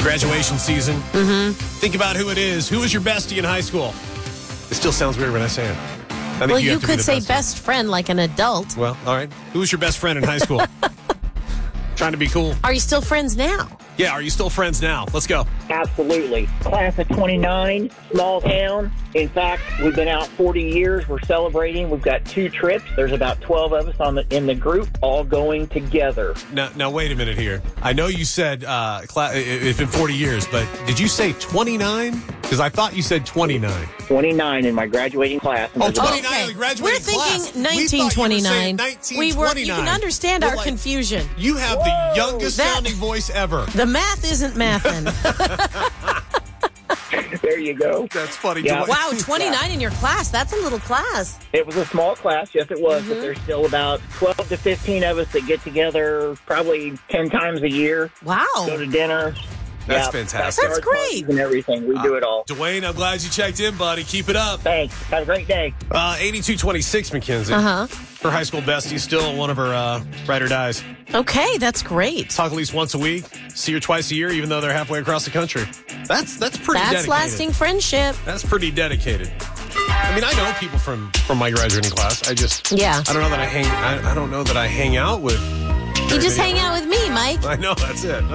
Graduation season. Mm-hmm. Think about who it is. Who was your bestie in high school? It still sounds weird when I say it. I think Well, you have to be could the say bestie. best friend like an adult. Well, all right. Who was your best friend in high school? Trying to be cool. Are you still friends now? Yeah, are you still friends now? Let's go. Absolutely. Class of 29, small town. In fact, we've been out 40 years. We're celebrating. We've got 2 trips. There's about 12 of us in the group, all going together. Now, wait a minute here. I know you said it's been 40 years, but did you say 29? Because I thought you said 29. 29 in my graduating class. And there's about 29 in the graduating We're thinking class. We thought you were 1929. saying You 1929. can understand We're our like, confusion. You have the youngest That- sounding voice ever. The math isn't mathin'. There you go. That's funny. Yeah. Wow, 29 in your class. That's a little class. It was a small class, yes it was, but there's still about 12 to 15 of us that get together probably 10 times a year, Wow. go to dinner. That's Yeah, fantastic. That's backyard great. parties And everything. We do it all. Dwayne, I'm glad you checked in, buddy. Keep it up. Thanks. Have a great day. 8226 McKenzie. Uh-huh. Her high school bestie, still one of her ride or dies. Okay, that's great. Talk at least once a week. See her twice a year, even though they're halfway across the country. That's pretty That's dedicated. lasting friendship. That's pretty dedicated. I mean, I know people from my graduating class. I don't know that I hang out with. You just hang out with me, Mike. I know, that's it.